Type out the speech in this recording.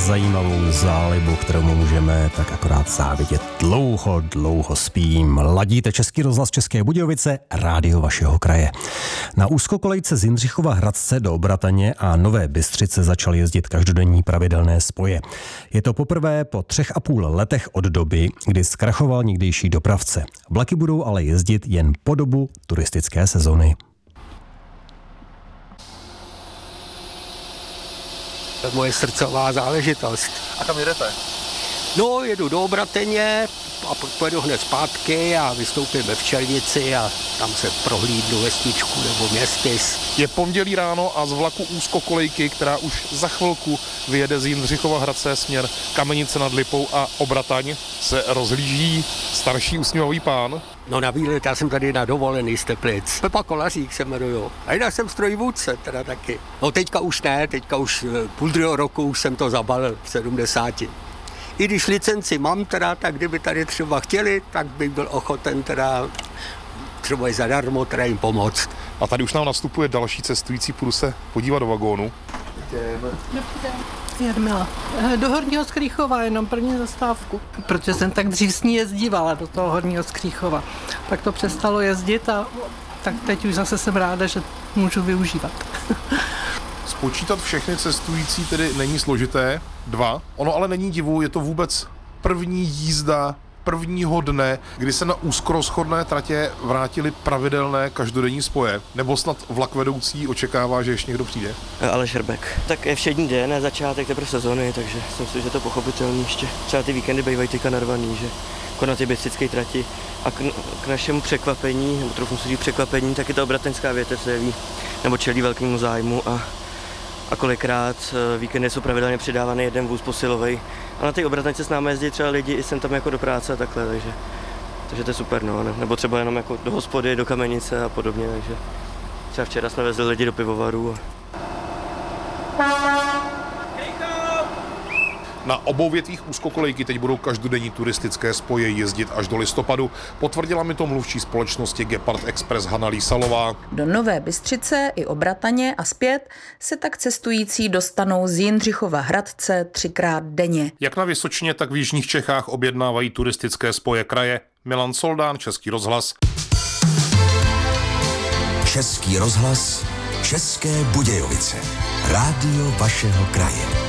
zajímavou zálibu, kterou můžeme tak akorát závidět. Dlouho spím. Ladíte Český rozhlas České Budějovice, rádio vašeho kraje. Na úzkokolejce z Jindřichova Hradce do Obrataně a Nové Bystřice začaly jezdit každodenní pravidelné spoje. Je to poprvé po 3,5 letech od doby, kdy zkrachoval někdejší dopravce. Vlaky budou ale jezdit jen po dobu turistické sezony. To je moje srdcová záležitost. A kam jedete? No, jedu do Obrataně a pojedu hned zpátky a vystoupím ve Včelnici a tam se prohlídnu vesničku nebo městys. Je pondělí ráno a z vlaku úzkokolejky, která už za chvilku vyjede z Jindřichova Hradce směr Kamenice nad Lipou a Obrataň, se rozhlíží starší usměvavý pán. No na výlet, já jsem tady na dovolený z Teplic. Pepa Kolařík se jmenuju. A jinak jsem strojvůdce teda taky. No teďka už ne, teďka už půl druhého roku už jsem to zabalil v 70. I když licenci mám teda, tak kdyby tady třeba chtěli, tak bych byl ochoten teda třeba i zadarmo teda jim pomoct. A tady už nám nastupuje další cestující, půjdu se podívat do vagónu. Jarmila. Do Horního Skrýchova, jenom první zastávku. Protože jsem tak dřív s ní jezdívala do toho Horního Skrýchova. Pak to přestalo jezdit a tak teď už zase jsem ráda, že můžu využívat. Spočítat všechny cestující tedy není složité, 2. Ono ale není divu, je to vůbec první jízda prvního dne, kdy se na úzkorozchodné tratě vrátily pravidelné každodenní spoje. Nebo snad vlakvedoucí očekává, že ještě někdo přijde? Aleš Hrbek. Tak je všední den, ne začátek teprve sezony, takže jsem si, že to pochopitelný ještě. Třeba ty víkendy bývají teďka narvaný, že jako na ty bystrické trati. A k našemu překvapení, nebo trochu si říct překvapení, tak je ta obrataňská větev se jeví, nebo čelí velkému zájmu a kolikrát víkendy jsou pravidelně přidávaný jeden vůz posilovej. A na té Obrataňce s námi jezdí třeba lidi i sem tam jako do práce a takhle, takže to je super, no. Nebo třeba jenom jako do hospody, do Kamenice a podobně, takže třeba včera jsme vezli lidi do pivovaru. Na obou větvích úzkokolejky teď budou každodenní turistické spoje jezdit až do listopadu. Potvrdila mi to mluvčí společnosti Gepard Express Hana Lísalová. Do Nové Bystřice i Obrataně a zpět se tak cestující dostanou z Jindřichova Hradce 3krát denně. Jak na Vysočině, tak v jižních Čechách objednávají turistické spoje kraje. Milan Soldán, Český rozhlas. Český rozhlas, České Budějovice. Rádio vašeho kraje.